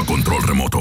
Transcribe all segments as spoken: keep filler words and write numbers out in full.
control remoto.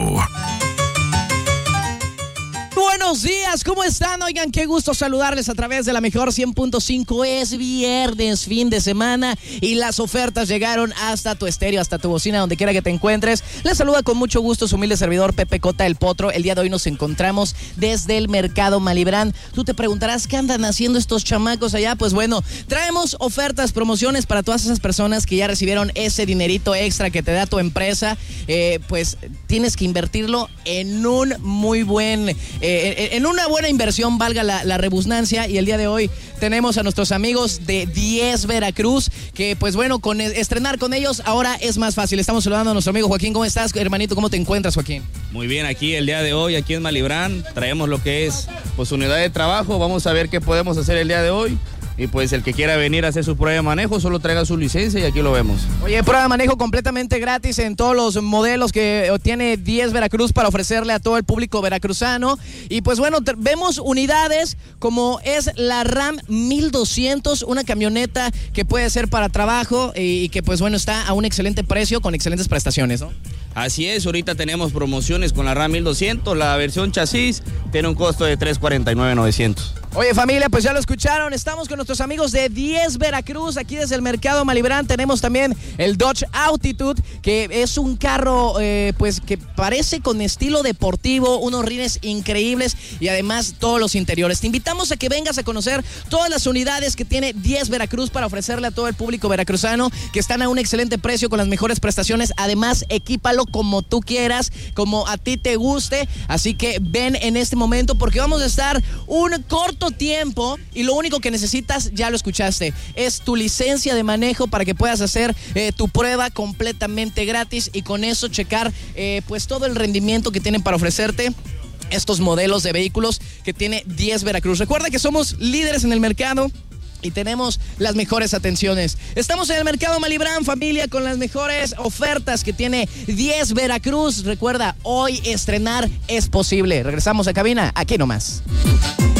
Buenos días, ¿cómo están? Oigan, qué gusto saludarles a través de la mejor cien punto cinco. Es viernes, fin de semana, y las ofertas llegaron hasta tu estéreo, hasta tu bocina, donde quiera que te encuentres. Les saluda con mucho gusto su humilde servidor Pepe Cota, el Potro. El día de hoy nos encontramos desde el Mercado Malibrán. Tú te preguntarás, ¿qué andan haciendo estos chamacos allá? Pues bueno, traemos ofertas, promociones para todas esas personas que ya recibieron ese dinerito extra que te da tu empresa. Eh, pues tienes que invertirlo en un muy buen... Eh, en una buena inversión, valga la, la rebusnancia, y el día de hoy tenemos a nuestros amigos de diez Veracruz, que pues bueno, con estrenar con ellos ahora es más fácil. Estamos saludando a nuestro amigo Joaquín. ¿Cómo estás, hermanito? ¿Cómo te encuentras, Joaquín? Muy bien, aquí el día de hoy, aquí en Malibrán, traemos lo que es pues unidad de trabajo. Vamos a ver qué podemos hacer el día de hoy. Y pues el que quiera venir a hacer su prueba de manejo, solo traiga su licencia y aquí lo vemos. Oye, prueba de manejo completamente gratis en todos los modelos que tiene diez Veracruz para ofrecerle a todo el público veracruzano. Y pues bueno, vemos unidades como es la RAM mil doscientos, una camioneta que puede ser para trabajo y que pues bueno, está a un excelente precio con excelentes prestaciones, ¿no? Así es, ahorita tenemos promociones con la RAM mil doscientos, la versión chasis tiene un costo de tres cuarenta y nueve novecientos. Oye, familia, pues ya lo escucharon, estamos con nuestros amigos de diez Veracruz, aquí desde el Mercado Malibrán. Tenemos también el Dodge Altitude, que es un carro eh, pues que parece con estilo deportivo, unos rines increíbles y además todos los interiores. Te invitamos a que vengas a conocer todas las unidades que tiene diez Veracruz para ofrecerle a todo el público veracruzano, que están a un excelente precio con las mejores prestaciones. Además, equípalo como tú quieras, como a ti te guste. Así que ven en este momento, porque vamos a estar un corto tiempo y lo único que necesitas, ya lo escuchaste, es tu licencia de manejo para que puedas hacer eh, tu prueba completamente gratis y con eso checar eh, pues todo el rendimiento que tienen para ofrecerte estos modelos de vehículos que tiene diez Veracruz. Recuerda que somos líderes en el mercado y tenemos las mejores atenciones. Estamos en el Mercado Malibrán, familia, con las mejores ofertas que tiene diez Veracruz. Recuerda, hoy estrenar es posible. Regresamos a cabina, aquí nomás.